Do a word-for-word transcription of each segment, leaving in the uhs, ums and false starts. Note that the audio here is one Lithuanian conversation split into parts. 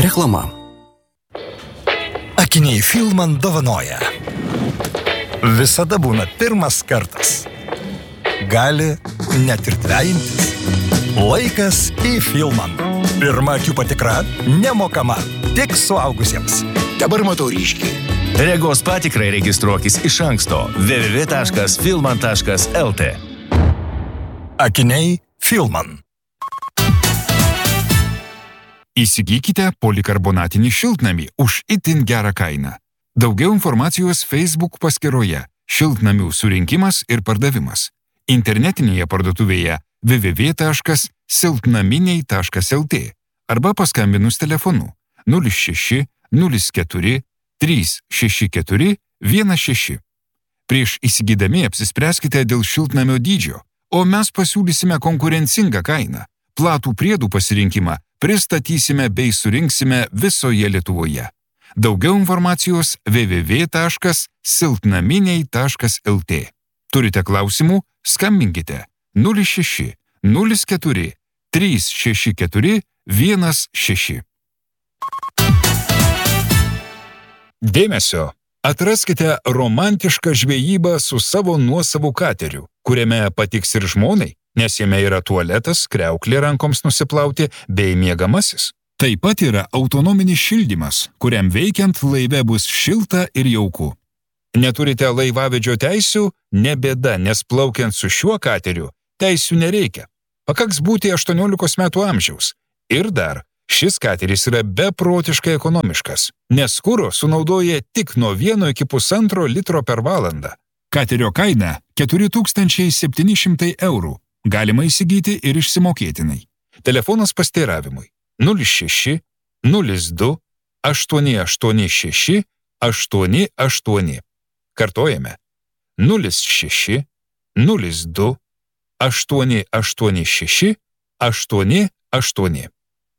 Reklama. Akiniai Filman dovanoja. Visada būna pirmas kartas. Gali net ir dvejintis. Laikas į Filman. Pirma akių patikra nemokama, tik suaugusiems. Dabar matau ryškiai. Regos patikrai registruokis iš anksto w w w taškas filman taškas l t. Akiniai Filman. Įsigykite polikarbonatinį šiltnamį už itin gerą kainą. Daugiau informacijos Facebook paskyroje Šiltnamių surinkimas ir pardavimas. Internetinėje parduotuvėje w w w taškas silpnaminiai taškas l t arba paskambinus telefonu nulis šeši nulis keturi trys šeši keturi vienas šeši. Prieš įsigydami apsispręskite dėl šiltnamio dydžio, o mes pasiūlysime konkurencingą kainą. Platų priedų pasirinkimą pristatysime bei surinksime visoje Lietuvoje. Daugiau informacijos w w w taškas silpnaminiai taškas l t. Turite klausimų? Skambinkite nulis šeši nulis keturi trys šeši keturi vienas šeši. Dėmesio! Atraskite romantišką žvejybą su savo nuosavu kateriu, kuriame patiks ir žmonai, nes jame yra tualetas, kriauklė rankoms nusiplauti bei miegamasis. Taip pat yra autonominis šildymas, kuriam veikiant laive bus šilta ir jauku. Neturite laivavedžio teisių? Ne bėda, nes plaukiant su šiuo kateriu teisių nereikia. Pakaks būti aštuoniolikos metų amžiaus. Ir dar, šis kateris yra beprotiškai ekonomiškas, nes kuro sunaudoja tik nuo vieno iki pusantro litro per valandą. Katerio kaina keturi tūkstančiai septyni šimtai eurų. Galima įsigyti ir išsimokėtinai. Telefonas pasteiravimui nulis šeši nulis du aštuoni aštuoni šeši aštuoni aštuoni. Kartojame nulis šeši nulis du aštuoni aštuoni šeši aštuoni aštuoni.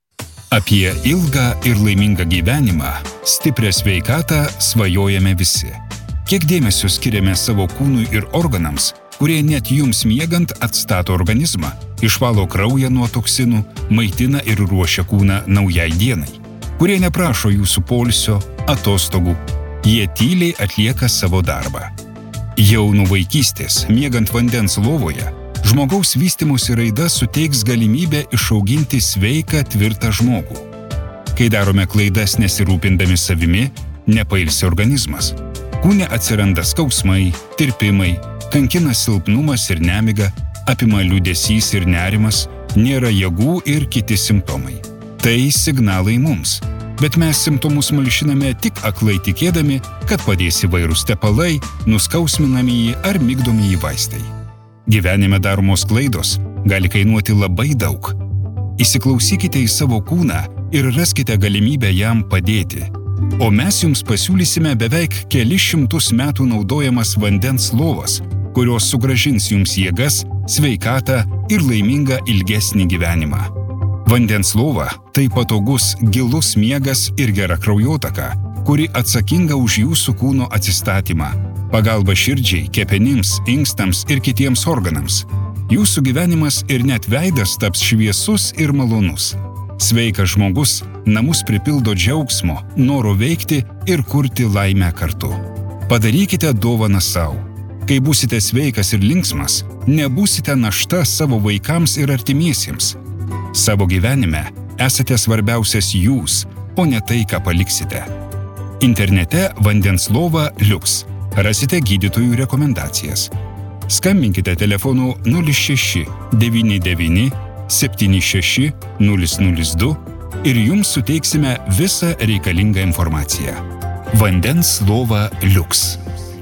Apie ilgą ir laimingą gyvenimą, stiprią sveikatą svajojame visi. Kiek dėmesio skiriame savo kūnui ir organams, kurie net jums miegant atstato organizmą, išvalo kraują nuo toksinų, maitina ir ruošia kūną naujai dienai, kurie neprašo jūsų poilsio, atostogų, jie tyliai atlieka savo darbą. Jau nuo vaikystės, miegant vandens lovoje, žmogaus vystymosi raida suteiks galimybę išauginti sveiką, tvirtą žmogų. Kai darome klaidas nesirūpindami savimi, nepailsi organizmas. Kūne atsiranda skausmai, tirpimai, kankina silpnumas ir nemiga, apima liūdesys ir nerimas, nėra jėgų ir kiti simptomai. Tai signalai mums, bet mes simptomus malšiname tik aklai tikėdami, kad padės įvairūs tepalai, nuskausminamieji ar migdomieji vaistai. Gyvenime daromos klaidos gali kainuoti labai daug. Įsiklausykite į savo kūną ir raskite galimybę jam padėti. O mes jums pasiūlysime beveik kelis šimtus metų naudojamas vandens lovas, kurios sugrąžins jums jėgas, sveikatą ir laimingą ilgesnį gyvenimą. Vandens lova – tai patogus, gilus miegas ir gera kraujotaka, kuri atsakinga už jūsų kūno atsistatymą, pagalba širdžiai, kepenims, inkstams ir kitiems organams. Jūsų gyvenimas ir net veidas taps šviesus ir malonus. Sveikas žmogus namus pripildo džiaugsmo, noro veikti ir kurti laimę kartu. Padarykite dovaną savo. Kai būsite sveikas ir linksmas, nebūsite našta savo vaikams ir artimiesiems. Savo gyvenime esate svarbiausias jūs, o ne tai, ką paliksite. Internete vandens lova Liuks. Rasite gydytojų rekomendacijas. Skambinkite telefonu nulis šeši devyni devyni septyni šeši nulis nulis du ir jums suteiksime visą reikalingą informaciją. Vandens lova Liuks.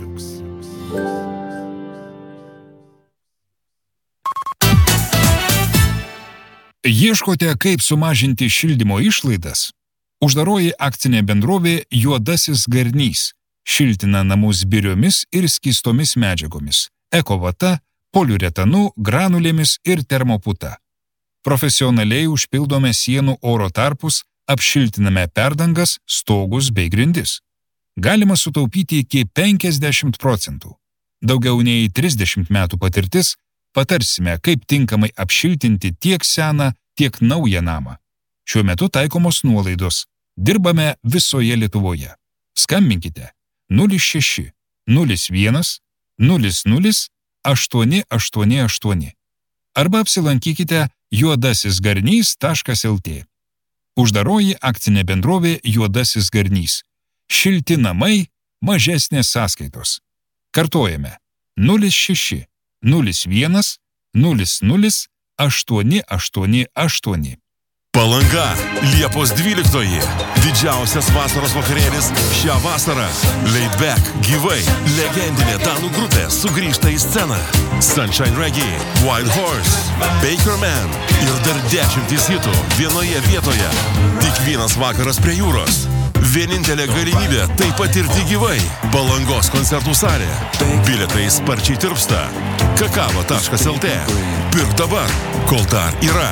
Ieškote, kaip sumažinti šildymo išlaidas? Uždaroji akcinė bendrovė Juodasis Garnys šiltina namus biriomis ir skystomis medžiagomis, ekovata, poliuretanu, granulėmis ir termoputa. Profesionaliai užpildome sienų oro tarpus, apšiltiname perdangas, stogus bei grindis. Galima sutaupyti iki penkiasdešimt procentų. Daugiau nei trisdešimt metų patirtis, patarsime, kaip tinkamai apšiltinti tiek seną, tiek naują namą. Šiuo metu taikomos nuolaidos. Dirbame visoje Lietuvoje. Skambinkite nulis šeši nulis vienas nulis nulis aštuoni aštuoni aštuoni arba apsilankykite juodasis garnys taškas lt. Uždaroji akcinė bendrovė Juodasis garnys. Šilti namai, mažesnės sąskaitos. Kartojame nulis šeši nulis vienas nulis nulis aštuoni aštuoni aštuoni. Palanga, Liepos dvyliktoji. Didžiausias vasaros vakarėlis šią vasarą. Laid Back, gyvai, legendinė danų grupė sugrįžta į sceną. Sunshine Reggae, Wild Horse, Baker Man ir dar dešimtys hitų vienoje vietoje. Tik vienas vakaras prie jūros. Vienintelė galimybė tai patirti gyvai. Palangos koncertų salė. Bilietai sparčiai tirpsta. kakava taškas lt. Pirk dabar, kol dar yra.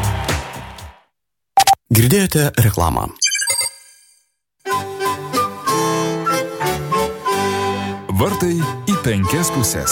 Girdėjote reklamą. Vartai į penkias pusės.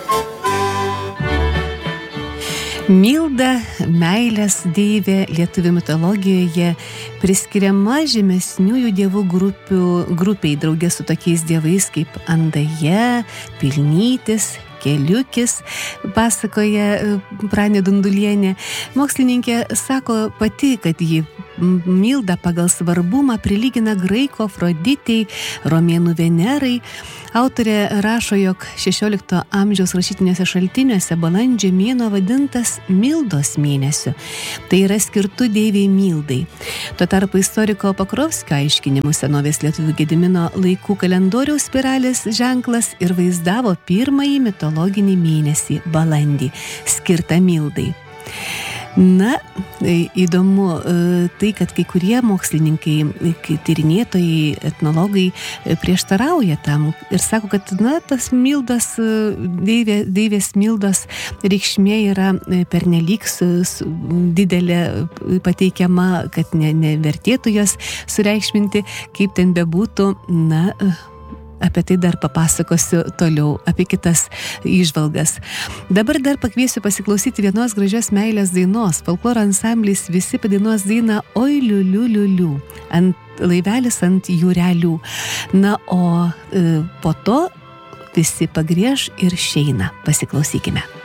Milda, meilės deivė lietuvių mitologijoje, priskiriama žemesniųjų dievų grupių, grupiai draugė su tokiais dievais kaip Andaja, Pilnytis, Keliukis, pasakoja Pranė Dundulienė. Mokslininkė sako pati, kad ji Mildą pagal svarbumą prilygina graiko Afroditei, romėnų Venerai. Autorė rašo, jog šešiolikto amžiaus rašytiniuose šaltiniuose balandžio mėnuo vadintas Mildos mėnesiu. Tai yra skirtu deivei Mildai. Tuo tarpu istoriko Pakrovskio aiškinimu senovės lietuvių Gedimino laikų kalendoriaus spiralės ženklas ir vaizdavo pirmąjį mitologinį mėnesį balandį, skirtą Mildai. Na, įdomu tai, kad kai kurie mokslininkai, tyrinėtojai, etnologai prieštarauja tam ir sako, kad na, tas Mildos, deivė, deivės Mildos reikšmė yra pernelyg su, su, didelė pateikiama, kad ne, nevertėtų jos sureikšminti, kaip ten bebūtų, na, apie tai dar papasakosiu toliau, apie kitas įžvalgas. Dabar dar pakviesiu pasiklausyti vienos gražios meilės dainos. Folkloro ansamblis visi padainuos dainą Oi liuliu liuliu, ant laivelis ant jūrelių. Na, o e, po to visi pagriež ir šeina. Pasiklausykime.